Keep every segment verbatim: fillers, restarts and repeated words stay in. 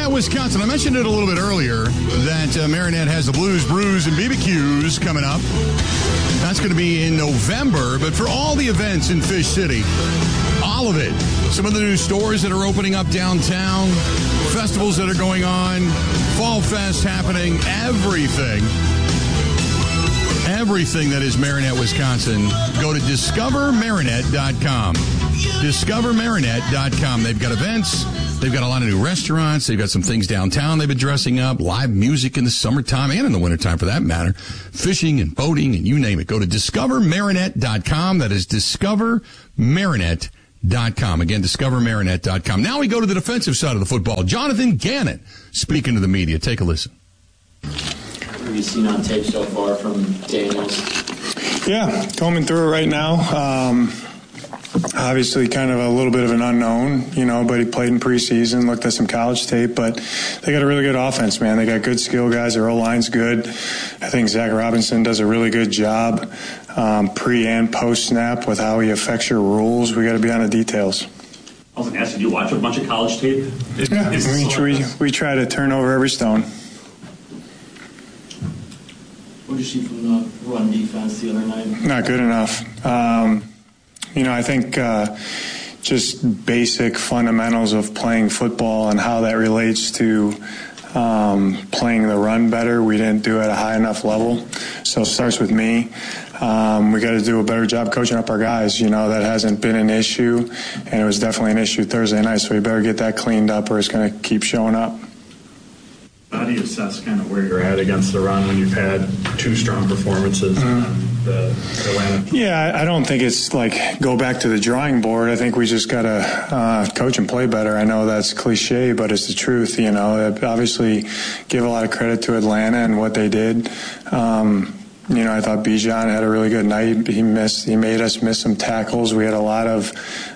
Marinette, Wisconsin. I mentioned it a little bit earlier that uh, Marinette has the Blues, Brews, and B B Qs coming up. That's going to be in November. But for all the events in Fish City, all of it, some of the new stores that are opening up downtown, festivals that are going on, Fall Fest happening, everything. Everything that is Marinette, Wisconsin, go to discover marinette dot com. discover marinette dot com. They've got events. They've got a lot of new restaurants. They've got some things downtown they've been dressing up, live music in the summertime and in the wintertime for that matter, fishing and boating and you name it. Go to discover marinette dot com. That is discover marinette dot com. Again, discover marinette dot com. Now we go to the defensive side of the football. Jonathan Gannon speaking to the media. Take a listen. What have you seen on tape so far from Daniels? Yeah, combing through it right now. Um, obviously kind of a little bit of an unknown, you know, but he played in preseason, looked at some college tape, but they got a really good offense, man. They got good skill guys. Their O-line's good. I think Zach Robinson does a really good job um, pre- and post-snap with how he affects your rules. We got to be on the details. I was going to ask, did you watch a bunch of college tape? Is, yeah, is we, we, we try to turn over every stone. What did you see from the run defense the other night? Not good enough. Um, you know, I think uh, just basic fundamentals of playing football and how that relates to um, playing the run better. We didn't do it at a high enough level. So it starts with me. Um, we got to do a better job coaching up our guys. You know, that hasn't been an issue, and it was definitely an issue Thursday night, so we better get that cleaned up or it's going to keep showing up. How do you assess kind of where you're at against the run when you've had two strong performances mm-hmm. in the Atlanta? Yeah, I don't think it's like go back to the drawing board. I think we just got to uh, coach and play better. I know that's cliche, but it's the truth. You know, obviously give a lot of credit to Atlanta and what they did. Um, you know, I thought Bijan had a really good night. He missed. He made us miss some tackles. We had a lot of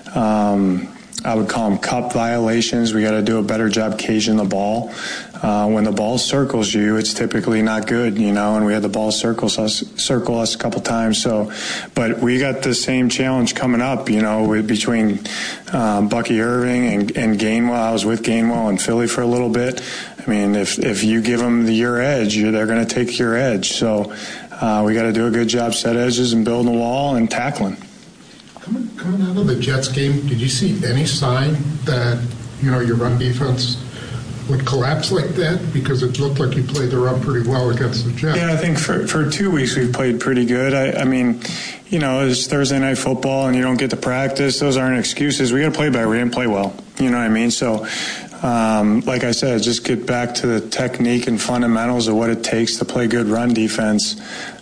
um, I would call them cup violations. We got to do a better job caging the ball. Uh, when the ball circles you, it's typically not good, you know, and we had the ball circles us, circle us a couple times. So, but we got the same challenge coming up, you know, with, between um, Bucky Irving and, and Gainwell. I was with Gainwell in Philly for a little bit. I mean, if, if you give them the, your edge, you're, they're going to take your edge. So uh, we got to do a good job set edges and building the wall and tackling. Coming, coming out of the Jets game, did you see any sign that, you know, your run defense would collapse like that? Because it looked like you played the run pretty well against the Jets. Yeah, I think for, for two weeks we've played pretty good. I, I mean, you know, it's Thursday night football and you don't get to practice. Those aren't excuses. We got to play better. We didn't play well. You know what I mean? So, um, like I said, just get back to the technique and fundamentals of what it takes to play good run defense.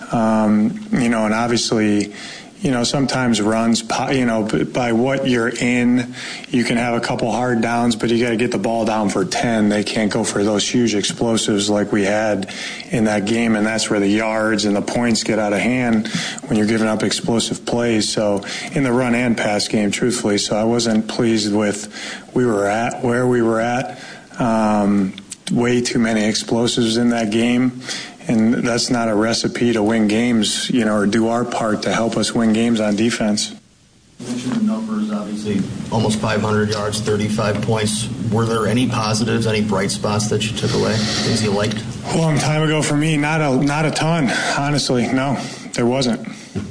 Um, you know, and obviously, you know, sometimes runs, you know, by what you're in, you can have a couple hard downs, but you got to get the ball down for ten. They can't go for those huge explosives like we had in that game, and that's where the yards and the points get out of hand when you're giving up explosive plays. So in the run and pass game, truthfully, so I wasn't pleased with we were at where we were at. Um, way too many explosives in that game. And that's not a recipe to win games, you know, or do our part to help us win games on defense. You mentioned the numbers, obviously, almost five hundred yards, thirty-five points. Were there any positives, any bright spots that you took away, things you liked? A long time ago for me, not a, not a ton, honestly. No, there wasn't.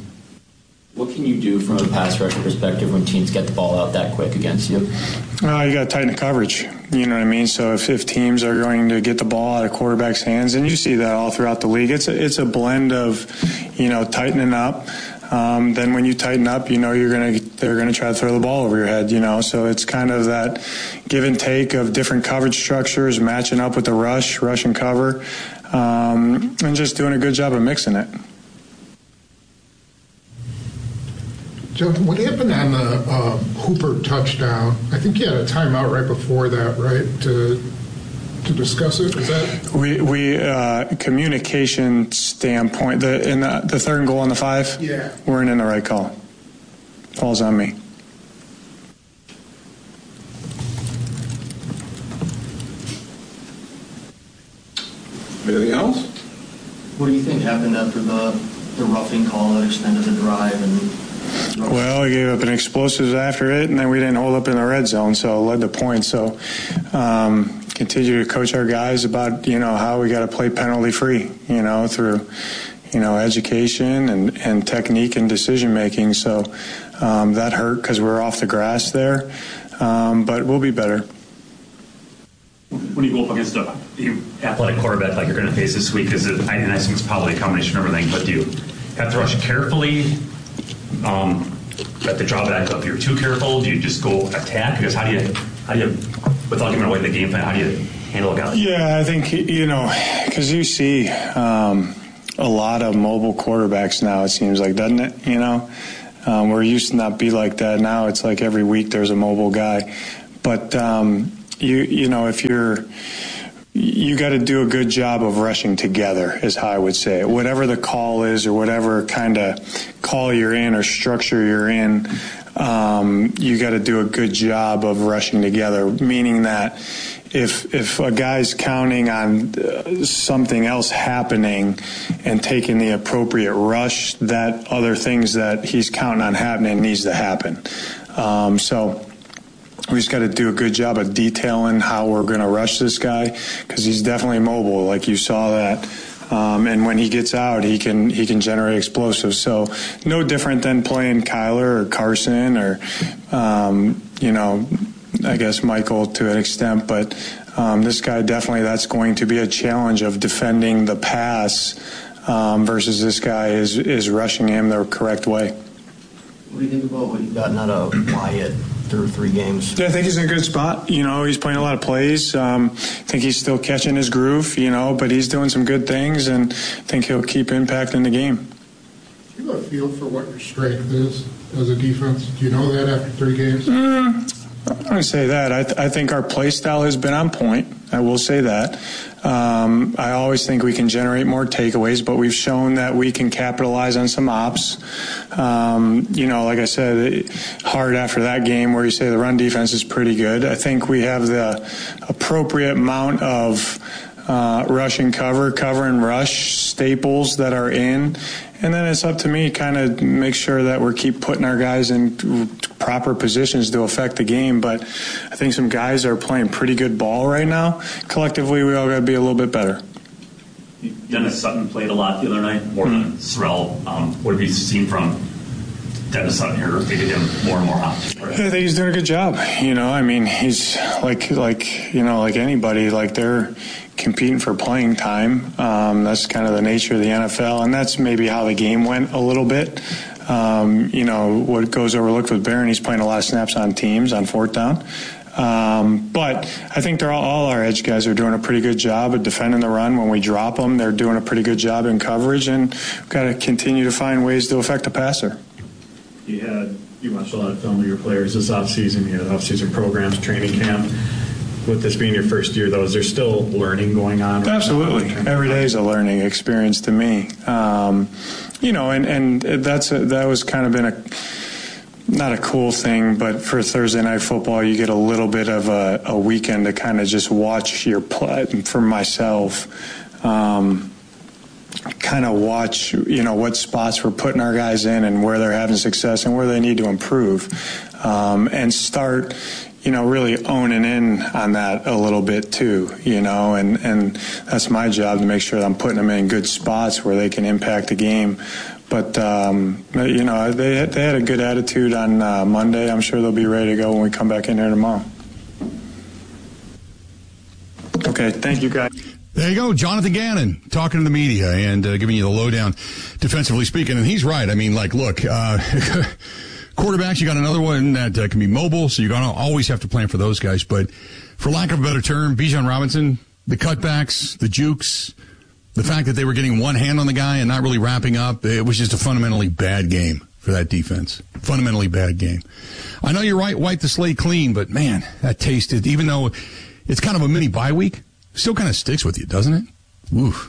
What can you do from a pass rush perspective when teams get the ball out that quick against you? Uh, you got to tighten the coverage. You know what I mean? So if, if teams are going to get the ball out of quarterbacks' hands, and you see that all throughout the league, it's a, it's a blend of, you know, tightening up. Um, then when you tighten up, you know you're gonna they're gonna try to throw the ball over your head. You know, so it's kind of that give and take of different coverage structures, matching up with the rush, rush and cover, um, and just doing a good job of mixing it. Jonathan, what happened on the uh, Hooper touchdown? I think you had a timeout right before that, right, to to discuss it? Is that we we uh, communication standpoint? The in the, the third and goal on the five. Yeah, weren't in the right call. Falls on me. Anything else? What do you think happened after the the roughing call that extended the drive? And Well, we gave up an explosives after it, and then we didn't hold up in the red zone, so it led to points. So um, continue to coach our guys about, you know, how we got to play penalty-free, you know, through, you know, education and, and technique and decision-making. So um, that hurt because we were off the grass there, um, but we'll be better. When you go up against an athletic quarterback like you're going to face this week, is it, and I think it's probably a combination of everything, but do you have to rush carefully? Um, at the drawback of you're too careful? Do you just go attack? Because how do you, how do you, without giving away the game plan, how do you handle a guy? Yeah, I think, you know, because you see um, a lot of mobile quarterbacks now, it seems like, doesn't it? You know, um, we're used to not be like that. Now it's like every week there's a mobile guy. But, um, you you know, if you're, you got to do a good job of rushing together, is how I would say it. Whatever the call is or whatever kind of call you're in or structure you're in, um, you got to do a good job of rushing together, meaning that if if a guy's counting on uh, something else happening and taking the appropriate rush, that other things that he's counting on happening needs to happen. Um, so we just got to do a good job of detailing how we're going to rush this guy, because he's definitely mobile, like you saw that. Um, and when he gets out, he can he can generate explosives. So no different than playing Kyler or Carson or, um, you know, I guess Michael to an extent. But um, this guy, definitely that's going to be a challenge of defending the pass um, versus this guy is, is rushing him the correct way. What do you think about what you've gotten out of Wyatt through three games? Yeah, I think he's in a good spot. You know, he's playing a lot of plays. Um, I think he's still catching his groove, you know, but he's doing some good things, and I think he'll keep impacting the game. Do you have a feel for what your strength is as a defense? Do you know that after three games? Mm, I wouldn't say that. I, th- I think our play style has been on point. I will say that. Um, I always think we can generate more takeaways, but we've shown that we can capitalize on some ops. Um, you know, like I said, hard after that game where you say the run defense is pretty good. I think we have the appropriate amount of uh, rush and cover, cover and rush staples that are in. And then it's up to me kind of make sure that we keep putting our guys in proper positions to affect the game. But I think some guys are playing pretty good ball right now. Collectively, we all got to be a little bit better. Dennis Sutton played a lot the other night, more mm-hmm. than Sorrell. Um, what have you seen from Dennis Sutton here to get him more and more out? I think he's doing a good job. You know, I mean, he's like, like you know, like anybody, like they're competing for playing time. Um, that's kind of the nature of the N F L, and that's maybe how the game went a little bit. Um, you know, what goes overlooked with Barron, he's playing a lot of snaps on teams on fourth down. Um, but I think they're all, all our edge guys are doing a pretty good job of defending the run. When we drop them, they're doing a pretty good job in coverage, and we've got to continue to find ways to affect the passer. You had you watched a lot of film of your players this offseason. You had offseason programs, training camp. With this being your first year, though, is there still learning going on? Absolutely. Every day is a learning experience to me. Um, you know, and, and that's a, that was kind of been a not a cool thing, but for Thursday Night Football, you get a little bit of a, a weekend to kind of just watch your play. For myself, um, kind of watch, you know, what spots we're putting our guys in and where they're having success and where they need to improve, um, and start, you know, really owning in on that a little bit too, you know, and, and that's my job to make sure that I'm putting them in good spots where they can impact the game. But, um, you know, they had, they had a good attitude on uh, Monday. I'm sure they'll be ready to go when we come back in here tomorrow. Okay, thank you, guys. There you go, Jonathan Gannon talking to the media and uh, giving you the lowdown, defensively speaking. And he's right. I mean, like, look, uh, quarterbacks, you got another one that uh, can be mobile, so you're going to always have to plan for those guys. But for lack of a better term, Bijan Robinson, the cutbacks, the jukes, the fact that they were getting one hand on the guy and not really wrapping up, it was just a fundamentally bad game for that defense. Fundamentally bad game. I know you're right, wipe the slate clean, but, man, that tasted, even though it's kind of a mini bye week, still kind of sticks with you, doesn't it? Oof.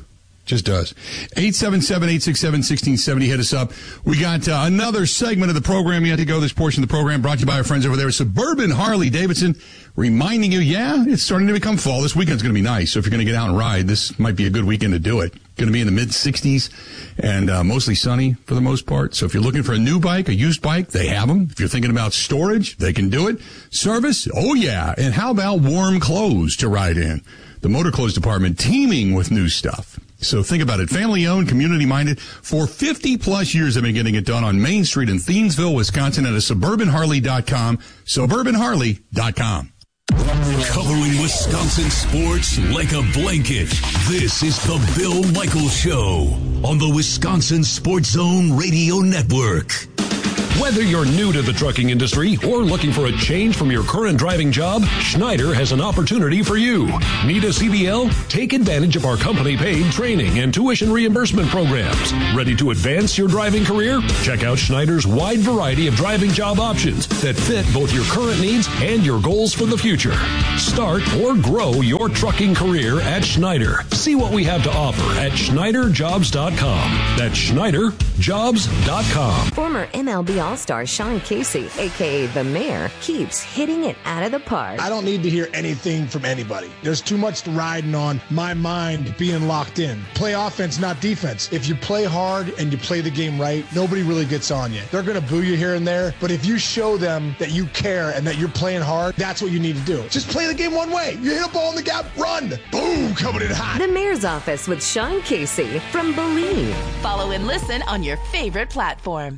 Just does. eight seven seven, eight six seven, one six seven zero. Hit us up. We got uh, another segment of the program yet to go. This portion of the program brought to you by our friends over there at Suburban Harley Davidson, reminding you, yeah, it's starting to become fall. This weekend's going to be nice. So if you're going to get out and ride, this might be a good weekend to do it. Going to be in the mid sixties and uh, mostly sunny for the most part. So if you're looking for a new bike, a used bike, they have them. If you're thinking about storage, they can do it. Service, oh yeah. And how about warm clothes to ride in? The motor clothes department teeming with new stuff. So think about it. Family-owned, community-minded. For fifty plus years, they've been getting it done on Main Street in Thiensville, Wisconsin at a suburban harley dot com. suburban harley dot com. Covering Wisconsin sports like a blanket. This is the Bill Michaels Show on the Wisconsin Sports Zone Radio Network. Whether you're new to the trucking industry or looking for a change from your current driving job, Schneider has an opportunity for you. Need a C D L? Take advantage of our company-paid training and tuition reimbursement programs. Ready to advance your driving career? Check out Schneider's wide variety of driving job options that fit both your current needs and your goals for the future. Start or grow your trucking career at Schneider. See what we have to offer at Schneider Jobs dot com. That's Schneider Jobs dot com. Former M L B All-Star Sean Casey, a k a. The Mayor, keeps hitting it out of the park. I don't need to hear anything from anybody. There's too much riding on my mind being locked in. Play offense, not defense. If you play hard and you play the game right, nobody really gets on you. They're going to boo you here and there, but if you show them that you care and that you're playing hard, that's what you need to do. Just play the game one way. You hit a ball in the gap, run. Boom, coming in hot. The Mayor's Office with Sean Casey from Believe. Follow and listen on your favorite platform.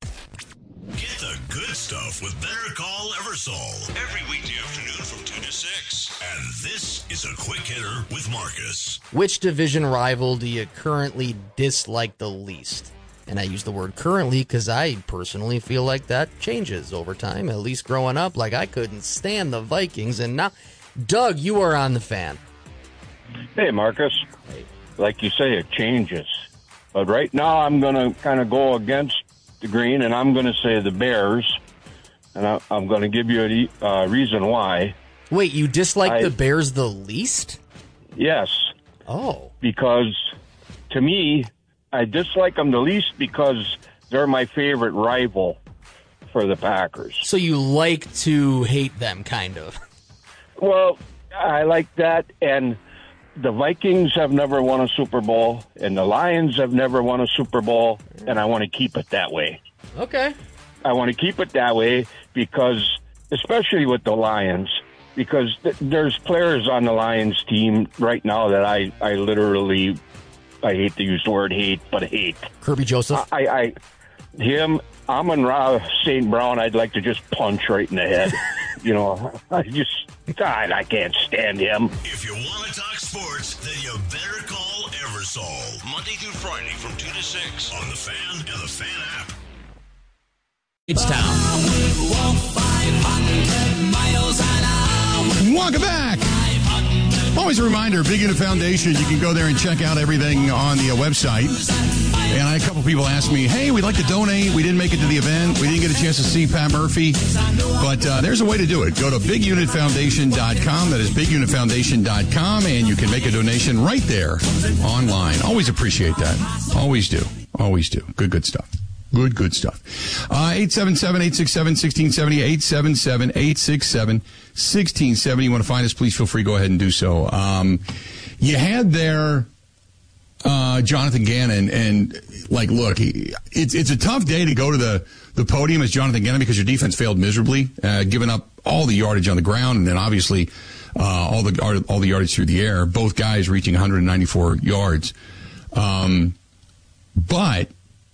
Get the good stuff with Better Call Eversole every weekday afternoon from two to six. And this is a quick hitter with Marcus. Which division rival do you currently dislike the least? And I use the word currently because I personally feel like that changes over time. At least growing up, like I couldn't stand the Vikings. And now, Doug, you are on the Fan. Hey, Marcus. Hey. Like you say, it changes. But right now I'm going to kind of go against the green, and I'm going to say the Bears, and I, I'm going to give you a uh, reason why. Wait, you dislike I, the Bears the least? Yes. Oh. Because, to me, I dislike them the least because they're my favorite rival for the Packers. So you like to hate them, kind of? Well, I like that, and the Vikings have never won a Super Bowl, and the Lions have never won a Super Bowl, and I want to keep it that way. Okay. I want to keep it that way because, especially with the Lions, because th- there's players on the Lions team right now that I, I literally, I hate to use the word hate, but hate. Kirby Joseph? I, I him, Amon-Ra Saint Brown, I'd like to just punch right in the head. You know, I just, God, I can't stand him. If you want to talk sports, then you better call Eversole. Monday through Friday from two to six on The Fan and The Fan app. It's town. Welcome back. Always a reminder, Big Unit Foundation, you can go there and check out everything on the uh, website. And I had a couple people ask me, hey, we'd like to donate. We didn't make it to the event. We didn't get a chance to see Pat Murphy. But uh, there's a way to do it. Go to big unit foundation dot com. That is big unit foundation dot com. And you can make a donation right there online. Always appreciate that. Always do. Always do. Good, good stuff. Good, good stuff. Uh, eight seven seven, eight six seven, one six seven zero, eight seven seven, eight six seven, one six seven zero. You want to find us, please feel free. Go ahead and do so. Um, you had there uh, Jonathan Gannon, and, like, look, he, it's it's a tough day to go to the, the podium as Jonathan Gannon because your defense failed miserably, uh, giving up all the yardage on the ground, and then obviously uh, all the all the yardage through the air, both guys reaching one hundred ninety-four yards. Um, but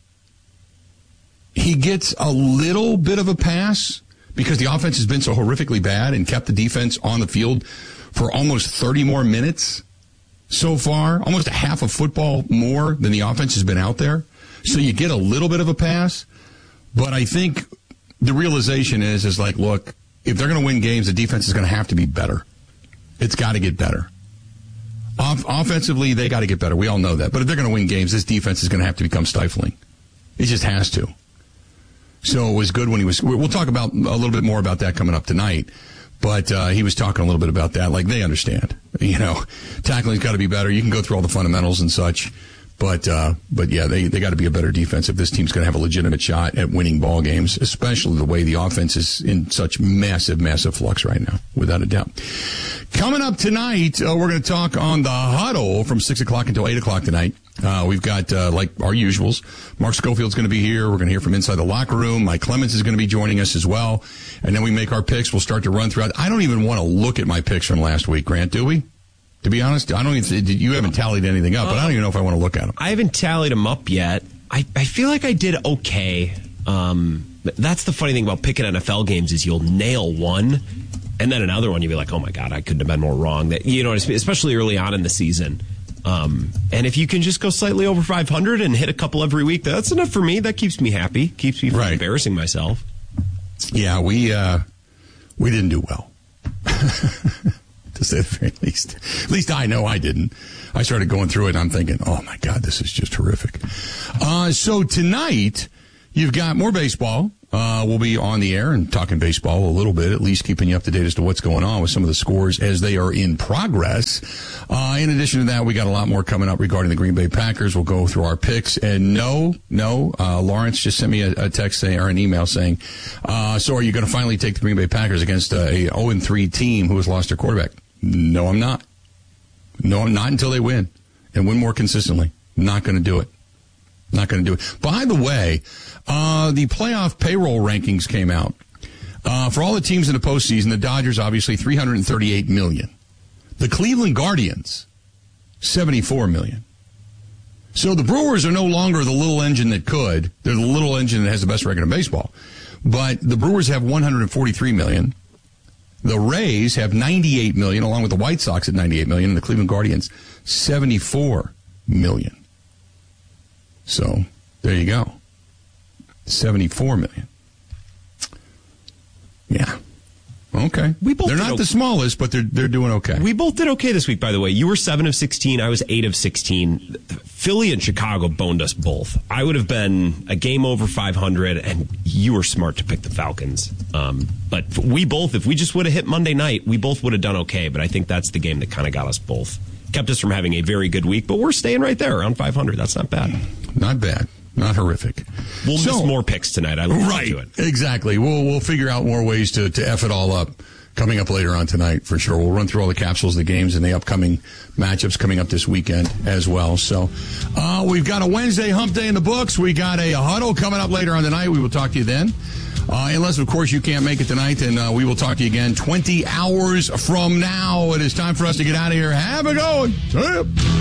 he gets a little bit of a pass because the offense has been so horrifically bad and kept the defense on the field for almost thirty more minutes so far, almost a half of football more than the offense has been out there. So you get a little bit of a pass, but I think the realization is, is like, look, if they're going to win games, the defense is going to have to be better. It's got to get better. Off- offensively, they got to get better. We all know that. But if they're going to win games, this defense is going to have to become stifling. It just has to. So it was good when he was, we'll talk about a little bit more about that coming up tonight. But uh, he was talking a little bit about that. Like, they understand. you know, tackling's got to be better. You can go through all the fundamentals and such. But, uh, but yeah, they, they got to be a better defense if this team's going to have a legitimate shot at winning ball games, especially the way the offense is in such massive, massive flux right now, without a doubt. Coming up tonight, uh, we're going to talk on the huddle from six o'clock until eight o'clock tonight. Uh, we've got, uh, like our usuals, Mark Schofield's going to be here. We're going to hear from inside the locker room. Mike Clemens is going to be joining us as well. And then we make our picks. We'll start to run throughout. I don't even want to look at my picks from last week, Grant, do we? To be honest, I don't even, you haven't tallied anything up, but I don't even know if I want to look at them. I haven't tallied them up yet. I, I feel like I did okay. Um, that's the funny thing about picking N F L games is you'll nail one, and then another one you'll be like, oh my God, I couldn't have been more wrong. That, you know, especially early on in the season. Um, and if you can just go slightly over five hundred and hit a couple every week, that's enough for me. That keeps me happy. Keeps me from right. embarrassing myself. Yeah, we, uh, we didn't do well. To say the very least. At least I know I didn't. I started going through it and I'm thinking, oh my God, this is just horrific. Uh, so tonight, you've got more baseball. Uh, we'll be on the air and talking baseball a little bit, at least keeping you up to date as to what's going on with some of the scores as they are in progress. Uh, in addition to that, we got a lot more coming up regarding the Green Bay Packers. We'll go through our picks. And no, no, uh, Lawrence just sent me a, a text saying, or an email saying, uh, so are you going to finally take the Green Bay Packers against uh, a oh and three team who has lost their quarterback? No, I'm not. No, I'm not until they win and win more consistently. Not going to do it. Not going to do it. By the way, uh, the playoff payroll rankings came out. Uh, for all the teams in the postseason, the Dodgers, obviously, three hundred thirty-eight million dollars. The Cleveland Guardians, seventy-four million dollars. So the Brewers are no longer the little engine that could. They're the little engine that has the best record in baseball. But the Brewers have one hundred forty-three million dollars. The Rays have ninety-eight million dollars, along with the White Sox at ninety-eight million dollars, and the Cleveland Guardians, seventy-four million dollars. So, there you go. seventy-four million dollars. Yeah. Okay. We both they're not okay. the smallest, but they're they're doing okay. We both did okay this week, by the way. You were seven of sixteen. I was eight of sixteen. Philly and Chicago boned us both. I would have been a game over five hundred, and you were smart to pick the Falcons. Um, but we both, if we just would have hit Monday night, we both would have done okay. But I think that's the game that kind of got us both. Kept us from having a very good week, but we're staying right there around five hundred. That's not bad. Not bad. Not horrific. We'll so, miss more picks tonight. I look right, forward to it. Exactly. We'll we'll figure out more ways to, to F it all up coming up later on tonight for sure. We'll run through all the capsules, the games, and the upcoming matchups coming up this weekend as well. So uh, we've got a Wednesday hump day in the books. We got a, a huddle coming up later on tonight. We will talk to you then. Uh, unless, of course, you can't make it tonight, then uh, we will talk to you again twenty hours from now. It is time for us to get out of here. Have a good one.